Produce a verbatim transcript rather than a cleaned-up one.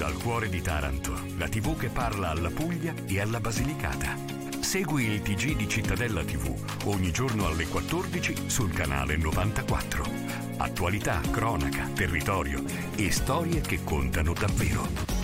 Dal cuore di Taranto, la tivù che parla alla Puglia e alla Basilicata. Segui il T G di Cittadella tivù ogni giorno alle quattordici sul canale novantaquattro. Attualità, cronaca, territorio e storie che contano davvero.